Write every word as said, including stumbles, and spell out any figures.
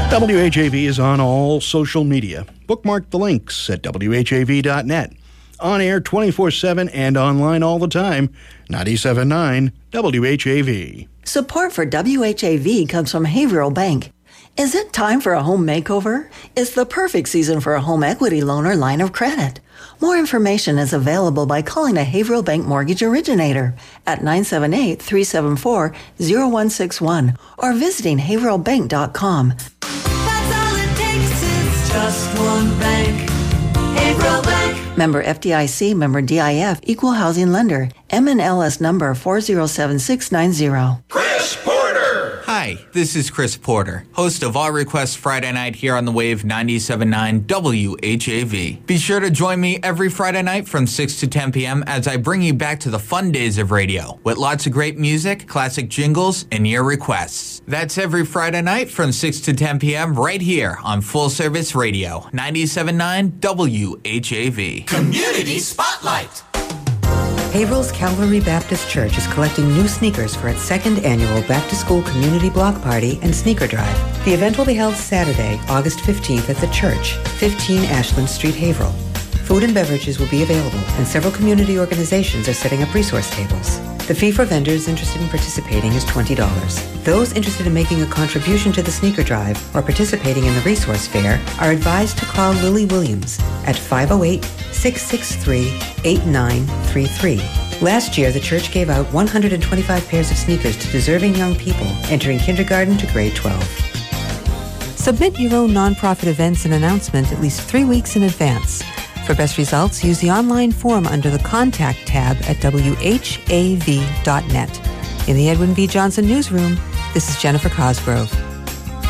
W H A V is on all social media. Bookmark the links at W H A V dot net. On air twenty-four seven and online all the time. ninety-seven point nine W H A V. Support for W H A V comes from Haverhill Bank. Is it time for a home makeover? It's the perfect season for a home equity loan or line of credit. More information is available by calling a Haverhill Bank mortgage originator at nine seven eight, three seven four, zero one six one or visiting haverhill bank dot com. That's all it takes is just one bank. Haverhill Bank. Member F D I C, member D I F, equal housing lender. M N L S number four zero seven six nine zero. Chris Porter! Hi, this is Chris Porter, host of All Requests Friday Night here on the Wave ninety-seven point nine W H A V. Be sure to join me every Friday night from six to ten p.m. as I bring you back to the fun days of radio with lots of great music, classic jingles, and your requests. That's every Friday night from six to ten p.m. right here on Full Service Radio, ninety-seven point nine W H A V. Community Spotlight. Haverhill's Calvary Baptist Church is collecting new sneakers for its second annual Back to School Community Block Party and Sneaker Drive. The event will be held Saturday, August fifteenth at the church, fifteen Ashland Street, Haverhill. Food and beverages will be available, and several community organizations are setting up resource tables. The fee for vendors interested in participating is twenty dollars. Those interested in making a contribution to the sneaker drive or participating in the resource fair are advised to call Lily Williams at five oh eight, six six three, eight nine three three. Last year, the church gave out one hundred twenty-five pairs of sneakers to deserving young people entering kindergarten to grade twelve. Submit your own nonprofit events and announcement at least three weeks in advance. For best results, use the online form under the Contact tab at W H A V dot net. In the Edwin V. Johnson Newsroom, this is Jennifer Cosgrove.